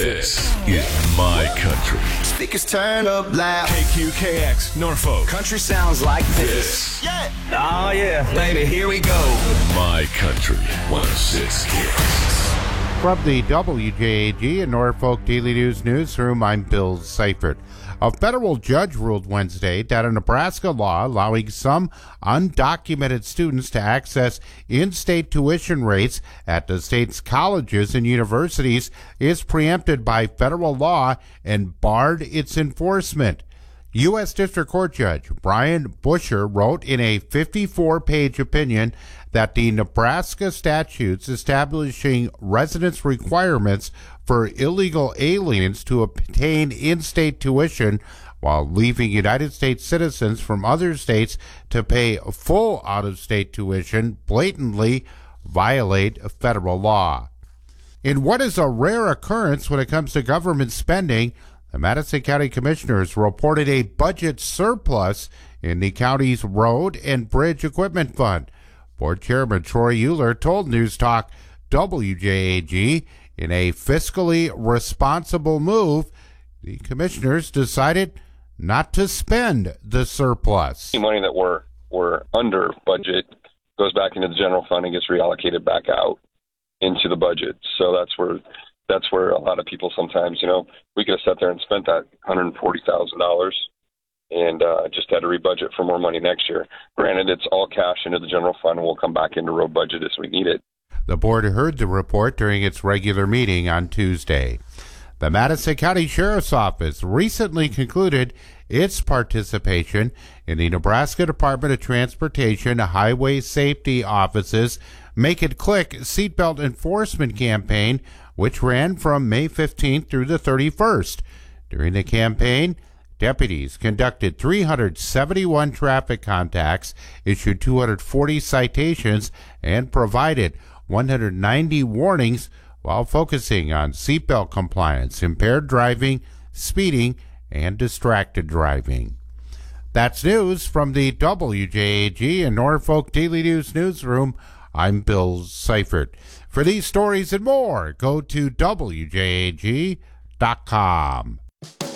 This is my country. Speakers turn up loud. KQKX, Norfolk. Country sounds like this. Yeah. Oh yeah, baby, here we go. My country 106 Hits. From the WJAG and Norfolk Daily News Newsroom, I'm Bill Seifert. A federal judge ruled Wednesday that a Nebraska law allowing some undocumented students to access in-state tuition rates at the state's colleges and universities is preempted by federal law and barred its enforcement. U.S. District Court Judge Brian Busher wrote in a 54-page opinion that the Nebraska statutes establishing residence requirements for illegal aliens to obtain in-state tuition while leaving United States citizens from other states to pay full out-of-state tuition blatantly violate federal law. In what is a rare occurrence when it comes to government spending, the Madison County Commissioners reported a budget surplus in the county's road and bridge equipment fund. Board Chairman Troy Euler told News Talk WJAG in a fiscally responsible move, the commissioners decided not to spend the surplus. The money that we're under budget goes back into the general fund and gets reallocated back out into the budget. So that's where a lot of people sometimes, we could have sat there and spent that $140,000 and just had to rebudget for more money next year. Granted, it's all cash into the general fund, and we'll come back into road budget as we need it. The board heard the report during its regular meeting on Tuesday. The Madison County Sheriff's Office recently concluded its participation in the Nebraska Department of Transportation Highway Safety Office's Make It Click seatbelt enforcement campaign, which ran from May 15th through the 31st. During the campaign, deputies conducted 371 traffic contacts, issued 240 citations, and provided 190 warnings while focusing on seatbelt compliance, impaired driving, speeding, and distracted driving. That's news from the WJAG and Norfolk Daily News Newsroom. I'm Bill Seifert. For these stories and more, go to WJAG.com.